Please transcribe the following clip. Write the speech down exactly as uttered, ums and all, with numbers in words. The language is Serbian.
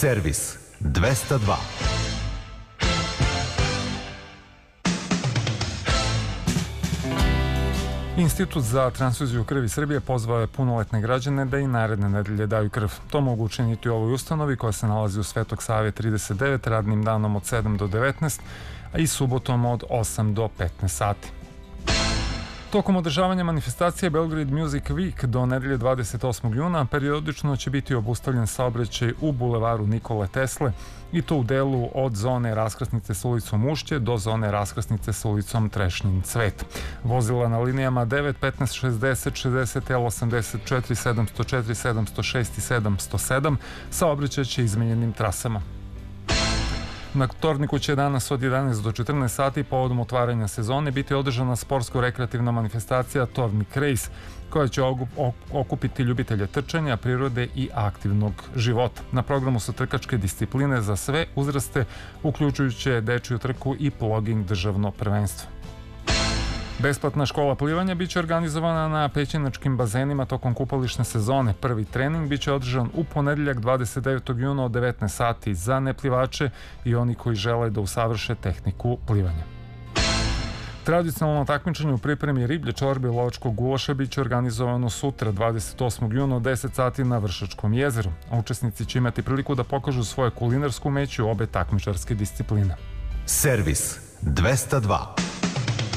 Servis dvesta dva. Institut za transfuziju krvi Srbije pozvao je punoletne građane da i naredne nedelje daju krv. To mogu učiniti u ovoj ustanovi koja se nalazi u Svetog Save trideset devet radnim danom od sedam do devetnaest, a i subotom od osam do petnaest sati. Tokom održavanja manifestacije Belgrade Music Week do nedelje dvadeset osmog juna periodično će biti obustavljen saobraćaj u bulevaru Nikole Tesle i to u delu od zone raskrsnice s ulicom Ušće do zone raskrsnice s ulicom Trešnjin Cvet. Vozila na linijama devet, petnaest, šezdeset, šezdeset, L osamdeset četiri, sedamsto četiri, sedamsto šest i sedamsto sedam saobraćaće izmenjenim trasama. Na Torniku će danas od jedanaest do četrnaest sati povodom otvaranja sezone biti održana sportsko-rekreativna manifestacija Tornik Race, koja će okupiti ljubitelje trčanja, prirode i aktivnog života. Na programu su trkačke discipline za sve uzraste, uključujući dečju trku i ploging državno prvenstvo. Besplatna škola plivanja biće organizovana na Pećinačkim bazenima tokom kupališne sezone. Prvi trening biće održan u ponedeljak dvadeset devetog juna od devetnaest sati za neplivače i oni koji žele da usavrše tehniku plivanja. Tradicionalno takmičenje u pripremi riblje čorbe i lovačkog gulaša biće organizovano sutra dvadeset osmog juna od deset sati na Vršačkom jezeru. Učesnici će imati priliku da pokažu svoje kulinarsku umeće u obe takmičarske discipline. Servis dvesta dva.